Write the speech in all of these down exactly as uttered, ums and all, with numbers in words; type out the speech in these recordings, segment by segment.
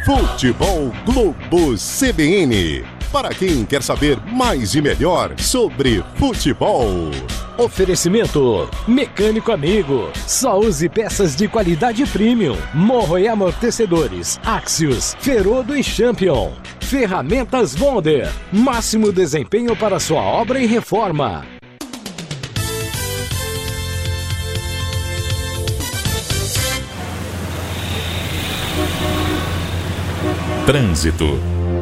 Futebol Globo C B N. Para quem quer saber mais e melhor sobre futebol. Oferecimento Mecânico Amigo. Só use peças de qualidade premium. Morro e amortecedores Axios, Ferodo e Champion. Ferramentas Wonder. Máximo desempenho para sua obra e reforma. Trânsito.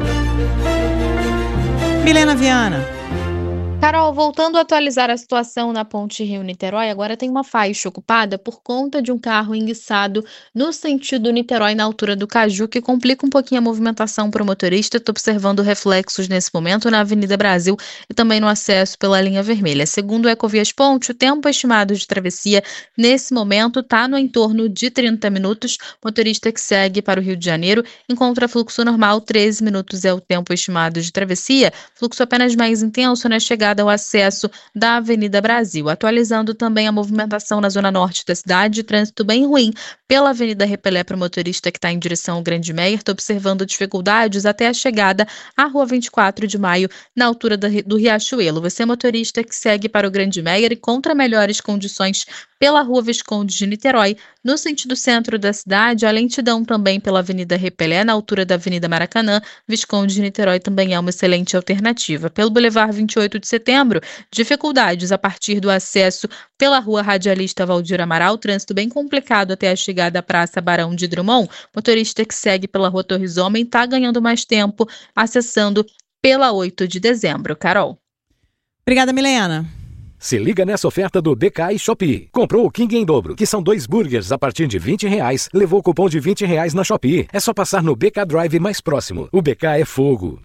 Milena Viana. Carol, voltando a atualizar a situação na ponte Rio-Niterói, agora tem uma faixa ocupada por conta de um carro enguiçado no sentido Niterói, na altura do Caju, que complica um pouquinho a movimentação para o motorista. Estou observando reflexos nesse momento na Avenida Brasil e também no acesso pela linha vermelha. Segundo o Ecovias Ponte, o tempo estimado de travessia nesse momento está no entorno de trinta minutos. Motorista que segue para o Rio de Janeiro encontra fluxo normal, treze minutos é o tempo estimado de travessia. Fluxo apenas mais intenso na chegada ao acesso da Avenida Brasil. Atualizando também a movimentação na zona norte da cidade, trânsito bem ruim pela Avenida Repelé para o motorista que está em direção ao Grande Meier. Estou observando dificuldades até a chegada à Rua vinte e quatro de maio, na altura do Riachuelo. Você, motorista que segue para o Grande Meier, encontra melhores condições pela Rua Visconde de Niterói, no sentido centro da cidade. A lentidão também pela Avenida Repelé, na altura da Avenida Maracanã. Visconde de Niterói também é uma excelente alternativa. Pelo Boulevard vinte e oito de setembro, dificuldades a partir do acesso pela Rua Radialista Valdir Amaral, trânsito bem complicado até a chegada à Praça Barão de Drummond. Motorista que segue pela Rua Torres Homem está ganhando mais tempo acessando pela oito de dezembro. Carol. Obrigada, Milena. Se liga nessa oferta do B K e Shopee. Comprou o King em dobro, que são dois burgers a partir de vinte reais. Levou o cupom de vinte reais na Shopee. É só passar no B K Drive mais próximo. O B K é fogo.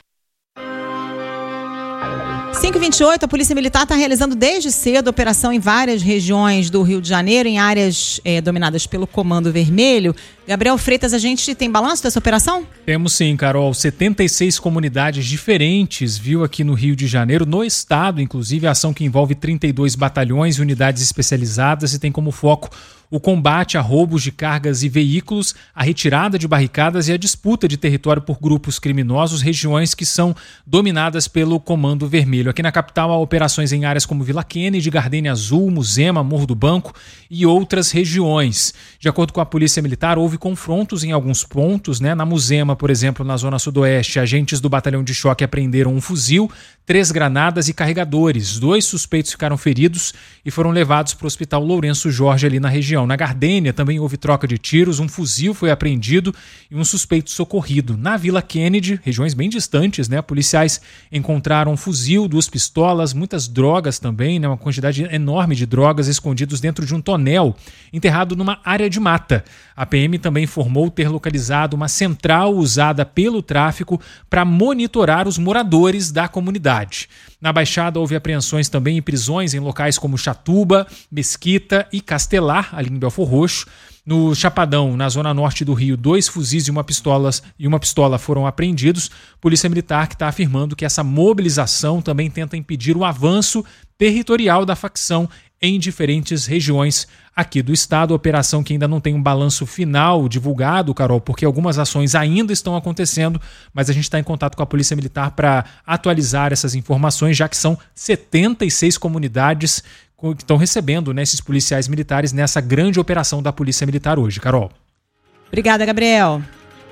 cinco e vinte e oito, a Polícia Militar está realizando desde cedo operação em várias regiões do Rio de Janeiro, em áreas é, dominadas pelo Comando Vermelho. Gabriel Freitas, a gente tem balanço dessa operação? Temos sim, Carol. setenta e seis comunidades diferentes, viu, aqui no Rio de Janeiro, no estado, inclusive, a ação que envolve trinta e dois batalhões e unidades especializadas e tem como foco o combate a roubos de cargas e veículos, a retirada de barricadas e a disputa de território por grupos criminosos, regiões que são dominadas pelo Comando Vermelho. Aqui na capital há operações em áreas como Vila Kennedy, Gardênia Azul, Muzema, Morro do Banco e outras regiões. De acordo com a Polícia Militar, houve confrontos em alguns pontos, né? Na Muzema, por exemplo, na zona sudoeste, agentes do batalhão de choque apreenderam um fuzil, três granadas e carregadores. Dois suspeitos ficaram feridos e foram levados para o Hospital Lourenço Jorge, ali na região. Na Gardênia também houve troca de tiros, um fuzil foi apreendido e um suspeito socorrido. Na Vila Kennedy, regiões bem distantes, né, policiais encontraram um fuzil, duas pistolas, muitas drogas também, né, uma quantidade enorme de drogas escondidos dentro de um tonel, enterrado numa área de mata. A P M também informou ter localizado uma central usada pelo tráfico para monitorar os moradores da comunidade. Na Baixada houve apreensões também em prisões em locais como Chatuba, Mesquita e Castelar, ali em Belfor Roxo. No Chapadão, na zona norte do Rio, dois fuzis e uma, pistolas, e uma pistola foram apreendidos. Polícia Militar que está afirmando que essa mobilização também tenta impedir o avanço territorial da facção em diferentes regiões aqui do estado. Operação que ainda não tem um balanço final divulgado, Carol, porque algumas ações ainda estão acontecendo, mas a gente está em contato com a Polícia Militar para atualizar essas informações, já que são setenta e seis comunidades que estão recebendo, né, esses policiais militares nessa grande operação da Polícia Militar hoje. Carol. Obrigada, Gabriel.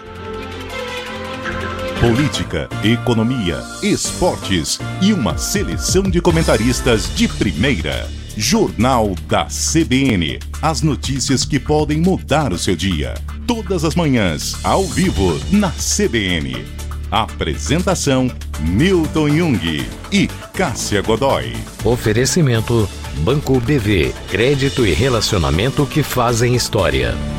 Política, economia, esportes e uma seleção de comentaristas de primeira. Jornal da C B N. As notícias que podem mudar o seu dia. Todas as manhãs, ao vivo, na C B N. Apresentação: Milton Jung e Cássia Godoy. Oferecimento: Banco B V. Crédito e relacionamento que fazem história.